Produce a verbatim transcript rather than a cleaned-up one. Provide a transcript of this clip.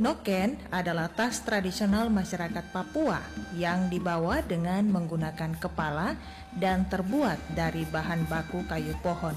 Noken adalah tas tradisional masyarakat Papua yang dibawa dengan menggunakan kepala dan terbuat dari bahan baku kayu pohon.